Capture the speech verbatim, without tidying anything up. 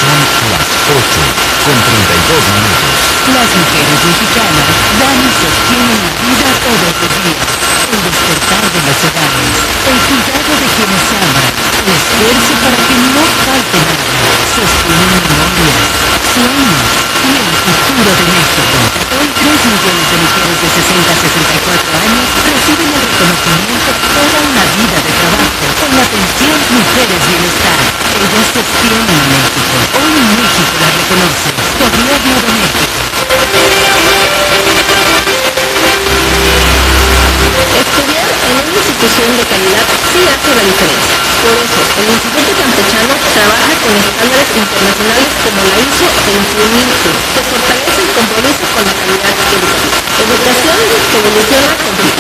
Son las ocho con treinta y dos minutos. Las mujeres mexicanas dan y sostienen la vida todos los días. El despertar de los hogares, el cuidado de quienes aman, el esfuerzo para que no falte nada. Sostienen memorias, sueños y el futuro de México. Hoy tres millones de mujeres de sesenta a sesenta y cuatro años reciben el reconocimiento toda una vida de trabajo con la pensión Mujeres Bienestar. Ellas sostienen a México. Hoy México la reconoce. Gobierno de México. Estudiar en una institución de calidad sí hace la diferencia. Por eso, el Instituto Campechano trabaja con estándares internacionales como la I S O veintiún mil que fortalece el compromiso con la calidad educativa. Educación que evoluciona con